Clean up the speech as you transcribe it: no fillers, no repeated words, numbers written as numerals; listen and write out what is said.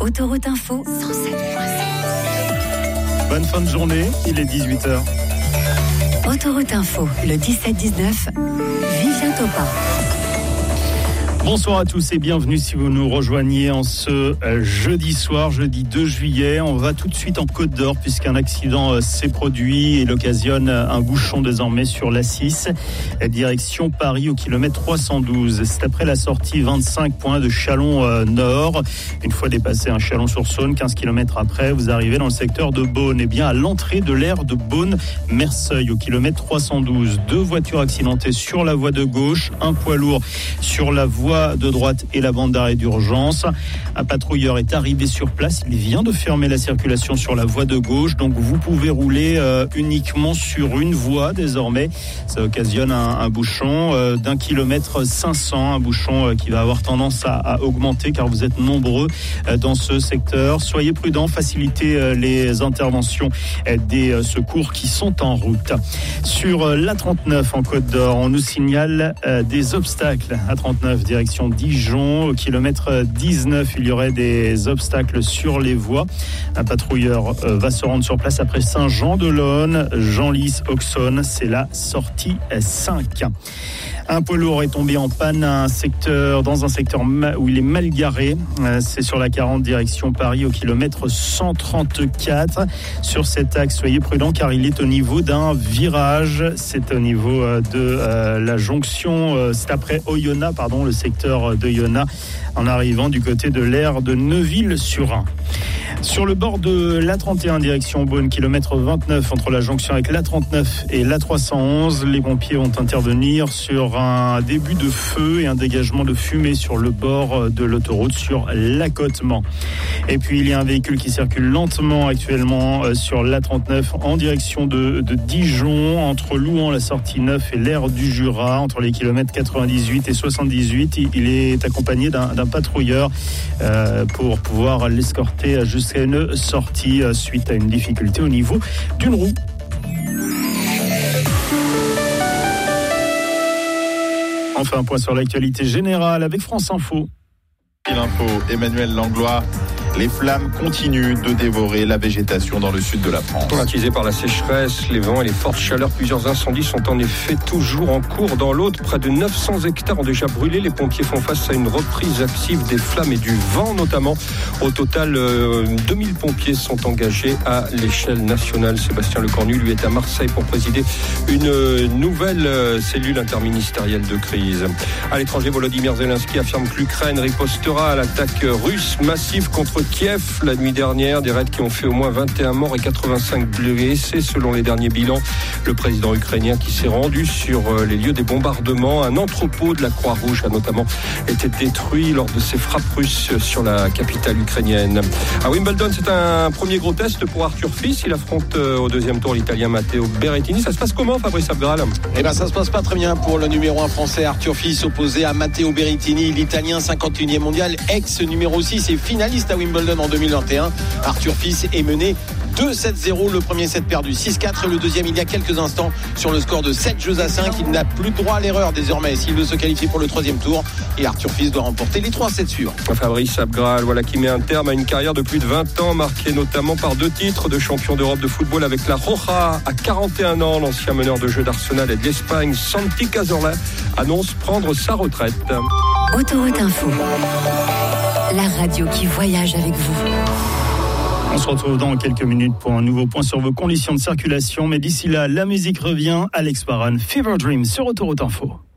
Autoroute Info 107.7. Bonne fin de journée, il est 18h. Autoroute Info, le 17-19, Vivien Topin. Bonsoir à tous et bienvenue si vous nous rejoignez en ce jeudi soir, jeudi 2 juillet. On va tout de suite en Côte d'Or puisqu'un accident s'est produit et il occasionne un bouchon désormais sur l'A6, direction Paris au kilomètre 312. C'est après la sortie 25 points de Châlons-Nord. Une fois dépassé un Chalon-sur-Saône, 15 km après, vous arrivez dans le secteur de Beaune. Et bien à l'entrée de l'aire de Beaune-Merseuil au kilomètre 312. 2 voitures accidentées sur la voie de gauche, un poids lourd sur la voie de droite et la bande d'arrêt d'urgence. Un patrouilleur est arrivé sur place. Il vient de fermer la circulation sur la voie de gauche. Donc vous pouvez rouler uniquement sur une voie désormais. Ça occasionne un bouchon d'1 km 500. Un bouchon qui va avoir tendance à augmenter car vous êtes nombreux dans ce secteur. Soyez prudents, facilitez les interventions des secours qui sont en route. Sur l'A39 en Côte d'Or, on nous signale des obstacles. A39 direction Dijon, au kilomètre 19, il y aurait des obstacles sur les voies. Un patrouilleur va se rendre sur place après Saint-Jean-de-Laune, Genlis, Auxonne, c'est la sortie 5. Un poids lourd est tombé en panne dans un secteur où il est mal garé. C'est sur la 40 direction Paris au kilomètre 134. Sur cet axe, soyez prudents car il est au niveau d'un virage. C'est au niveau de la jonction, c'est après Oyonnax, le secteur de Oyonnax, en arrivant du côté de l'aire de Neuville-sur-Ain. Sur le bord de l'A31 direction Beaune, kilomètre 29 entre la jonction avec l'A39 et l'A311, les pompiers vont intervenir sur un début de feu et un dégagement de fumée sur le bord de l'autoroute sur l'accotement. Et puis il y a un véhicule qui circule lentement actuellement sur l'A39 en direction de Dijon, entre Louhans, la sortie 9 et l'aire du Jura, entre les kilomètres 98 et 78. Il est accompagné d'un patrouilleur pour pouvoir l'escorter jusqu'à une sortie suite à une difficulté au niveau d'une roue. Enfin, un point sur l'actualité générale avec France Info. L'info, Emmanuel Langlois. Les flammes continuent de dévorer la végétation dans le sud de la France. Traumatisés par la sécheresse, les vents et les fortes chaleurs, plusieurs incendies sont en effet toujours en cours dans l'Aude. Près de 900 hectares ont déjà brûlé. Les pompiers font face à une reprise active des flammes et du vent notamment. Au total, 2000 pompiers sont engagés à l'échelle nationale. Sébastien Lecornu, lui, est à Marseille pour présider une nouvelle cellule interministérielle de crise. À l'étranger, Volodymyr Zelensky affirme que l'Ukraine ripostera à l'attaque russe massive contre Kiev la nuit dernière, des raids qui ont fait au moins 21 morts et 85 blessés selon les derniers bilans. Le président ukrainien qui s'est rendu sur les lieux des bombardements, un entrepôt de la Croix-Rouge a notamment été détruit lors de ces frappes russes sur la capitale ukrainienne. À Wimbledon, c'est un premier gros test pour Arthur Fils. Il affronte au deuxième tour l'Italien Matteo Berrettini. Ça se passe comment, Fabrice Abgral ? Ça se passe pas très bien pour le numéro 1 français Arthur Fils, opposé à Matteo Berrettini, l'Italien 51e mondial, ex-numéro 6 et finaliste à Wimbledon en 2021. Arthur Fils est mené 2-7-0, le premier set perdu 6-4 et le deuxième il y a quelques instants sur le score de 7-5. Il n'a plus droit à l'erreur désormais s'il veut se qualifier pour le troisième tour et Arthur Fils doit remporter les 3 sets suivants. Fabrice Abgral, voilà qui met un terme à une carrière de plus de 20 ans marquée notamment par 2 titres de champion d'Europe de football avec la Roja. À 41 ans, l'ancien meneur de jeu d'Arsenal et de l'Espagne, Santi Cazorla, annonce prendre sa retraite. Autoroute Info, la radio qui voyage avec vous. On se retrouve dans quelques minutes pour un nouveau point sur vos conditions de circulation. Mais d'ici là, la musique revient. Alex Warren, Fever Dream sur Autoroute Info.